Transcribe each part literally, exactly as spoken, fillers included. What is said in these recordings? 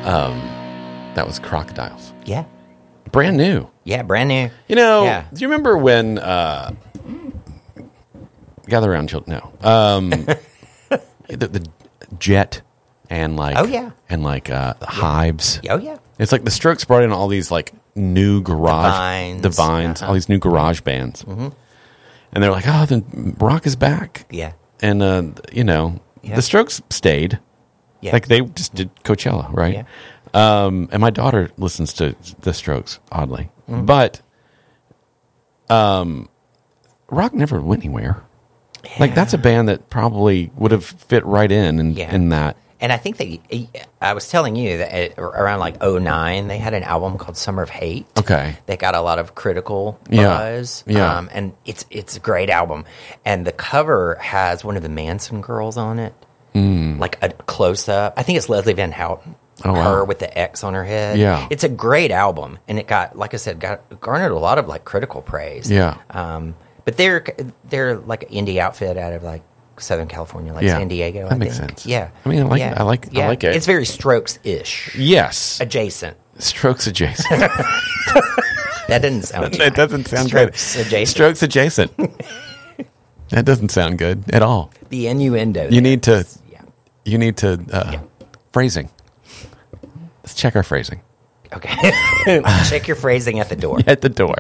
Um, that was Crocodiles. Yeah. Brand new. Yeah, brand new. You know, Yeah. do you remember when... Uh, gather around, children. No. Um, the, the Jet and like... Oh, yeah. And like uh, the Hives. Oh, yeah. It's like the Strokes brought in all these like new garage... Divines. Divines. Uh-huh. All these new garage bands. Mm-hmm. And they're like, oh, the rock is back. Yeah. And, uh, you know, Yeah. the Strokes stayed. Yeah. Like they just did Coachella, right? Yeah. Um, and my daughter listens to the Strokes, oddly. Mm-hmm. But um, rock never went anywhere. Yeah. Like that's a band that probably would have fit right in in, Yeah. in that. And I think they, I was telling you that at, around like oh nine, they had an album called Summer of Hate. Okay. That got a lot of critical Yeah. buzz. Yeah. Um, and it's it's a great album. And the cover has one of the Manson girls on it. Mm. Like a close up. I think it's Leslie Van Houten. Oh, wow. Her with the X on her head. Yeah. It's a great album. And it got, like I said, got garnered a lot of like critical praise. Yeah. Um, but they're they're like an indie outfit out of like Southern California, like Yeah. San Diego. That I makes think. sense. Yeah, I mean, I like yeah. it. I like- I yeah. like it. It's very Strokes-ish, Yes. adjacent. Strokes adjacent. That doesn't sound. That doesn't sound Strokes good. adjacent. Strokes adjacent. That doesn't sound good at all. The innuendo. You there. need to. Yeah. You need to uh, Yeah. phrasing. Let's check our phrasing. Okay. Check your phrasing at the door. At the door.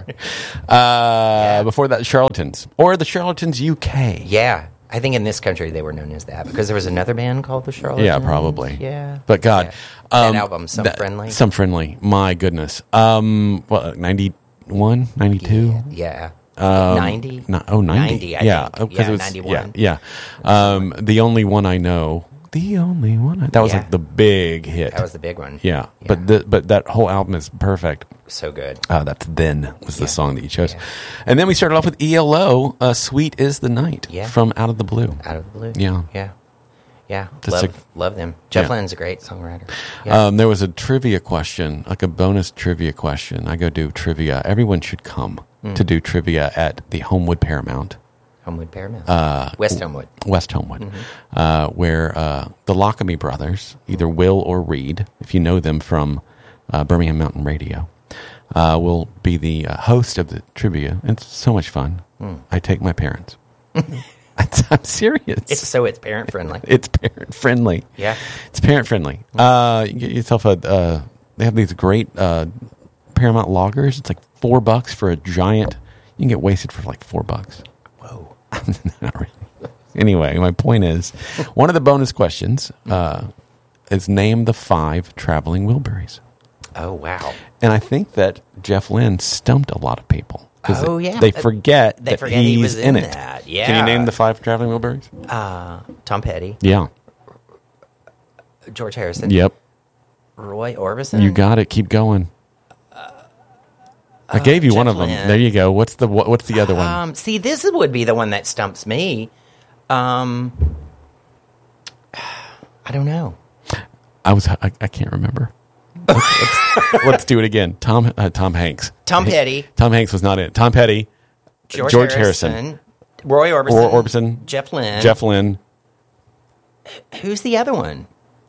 Uh, Before that, Charlatans. Or the Charlatans U K. Yeah. I think in this country they were known as that because there was another band called the Charlatans. Yeah, probably. Yeah. But God. Yeah. That um, album, Some that- Friendly. Some Friendly. My goodness. Um, what, ninety-one, ninety-two? Yeah. Um, ninety? No, oh, ninety. ninety, I yeah. think. oh, 'cause Yeah, it was, ninety-one. Yeah. yeah. Um, the only one I know. The only one. I, that was Yeah. like the big hit. That was the big one. Yeah. Yeah. But the, but that whole album is perfect. So good. Uh, that's Then was the Yeah. song that you chose. Yeah. And then we started off with E L O, uh, Sweet is the Night Yeah. from Out of the Blue. Out of the blue. Yeah. Yeah. Yeah. That's love, a- love them. Jeff Yeah. Lynne's a great songwriter. Yeah. Um, there was a trivia question, like a bonus trivia question. I go do trivia. Everyone should come Hmm. to do trivia at the Homewood Paramount, Homewood Paramount. uh, West Homewood. West Homewood, Mm-hmm. uh, where uh, the Lockamy brothers, either Will or Reed, if you know them from uh, Birmingham Mountain Radio, uh, will be the uh, host of the trivia. It's so much fun. Hmm. I take my parents. I'm serious. It's so it's parent friendly. It's parent friendly. Yeah. It's parent friendly. Uh, you get yourself a. Uh, they have these great uh, Paramount lagers. It's like four bucks for a giant. You can get wasted for like four bucks. Whoa. Not really. Anyway, my point is, one of the bonus questions uh, is name the five traveling Wilburys. Oh wow. And I think that Jeff Lynne stumped a lot of people. 'Cause Oh, they- yeah. They forget They that forget he's he was in, in it. that. Can you Yeah. name the five traveling Wilburys? Uh, Tom Petty, Yeah. George Harrison, Yep. Roy Orbison. You got it. Keep going. I gave you Jeff one of them. Lynne. There you go. What's the what, what's the other one? Um, see, this would be the one that stumps me. Um, I don't know. I was I, I can't remember. Let's, let's, let's do it again. Tom uh, Tom Hanks. Tom Petty, Tom Hanks was not in it. Tom Petty, George, George Harrison, Harrison. Roy Orbison, Roy Orbison, Jeff Lynne. Jeff Lynne. Who's the other one?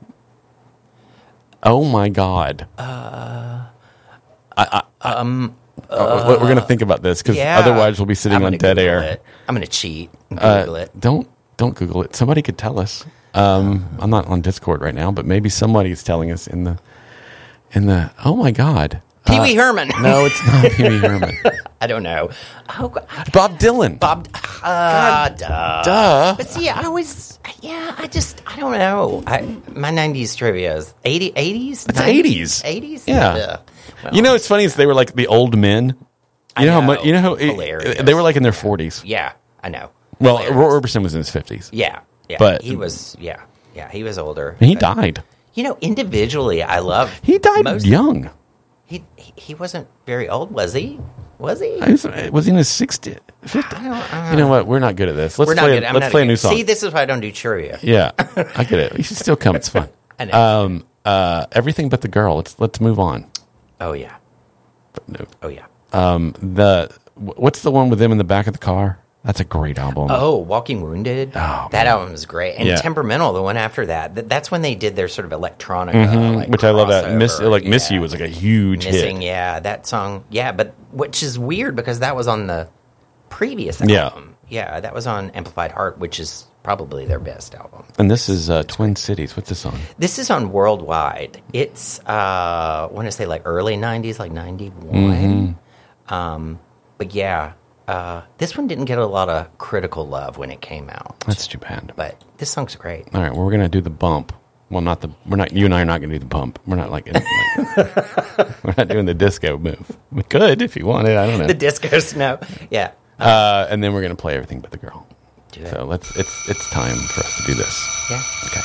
Oh my God. Uh, I, I, um, uh, we're going to think about this because yeah. otherwise we'll be sitting I'm on gonna dead Google air. it. I'm going to cheat. And Uh, Google it. Don't don't Google it. Somebody could tell us. Um, I'm not on Discord right now, but maybe somebody is telling us in the in the. Oh my God. Pee Wee Uh, Herman. No, it's not Pee Wee Herman. I don't know. Oh, God. Bob Dylan. Bob. Uh, duh. Duh. But see, I always, yeah, I just, I don't know. I, my nineties trivia is eighty, eighties? It's eighties. eighties? Yeah. Well, You know, it's funny is they were like the old men. You I know, how know. much? You know how Hilarious. they were like in their forties. yeah, I know. Well, Hilarious. Roy Orbison was in his fifties. Yeah, yeah. But- he was, yeah, yeah, he was older. And he But, died. You know, individually, I love. He died most- young. He, he he wasn't very old, was he? Was he? I was, was he in his sixties? fifties? I don't, I You know what? We're not good at this. Let's We're not play. good. I'm let's not play a good. new song. See, this is why I don't do trivia. Yeah, I get it. You should still come. It's fun. I know. Um, uh, everything but the girl. Let's let's move on. Oh yeah. No. Oh yeah. Um, the what's the one with them in the back of the car? That's a great album. Oh, Walking Wounded. Oh, that album is great. And Yeah. Temperamental, the one after that. th- That's when they did their sort of electronica. Mhm, Like which I love that. Miss, crossover. like Miss Yeah. You was like a huge Missing, hit. yeah. That song, yeah. But which is weird because that was on the previous Yeah. album. Yeah, that was on Amplified Heart, which is probably their best album. And this is uh, Twin Cities. What's this song? This is on Worldwide. It's, uh, I want to say like early nineties, like ninety-one. Mm-hmm. Um, but yeah, uh, this one didn't get a lot of critical love when it came out. That's too bad. But this song's great. All right, well, we're gonna do the bump. Well, not the. We're not. You and I are not gonna do the bump. We're not like. like we're not doing the disco move. We could if you wanted. I don't know. The disco snow. Yeah. Uh, and then we're gonna play Everything But the Girl. Do it. So let's. It's it's time for us to do this. Yeah. Okay.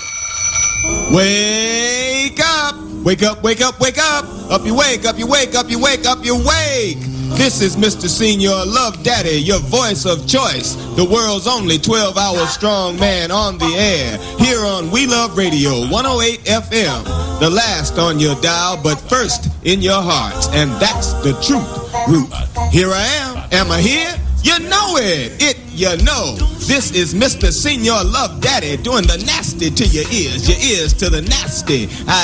Wake up! Wake up, wake up, wake up! Up you wake, up you wake, up you wake, up you wake! This is Mister Senior Love Daddy, your voice of choice. The world's only twelve hour strong man on the air. Here on We Love Radio, one oh eight F M. The last on your dial, but first in your hearts. And that's the truth. Root. Here I am. Am I here? You know it. It, you know. This is Mister Senior Love Daddy doing the nasty to your ears. Your ears to the nasty. I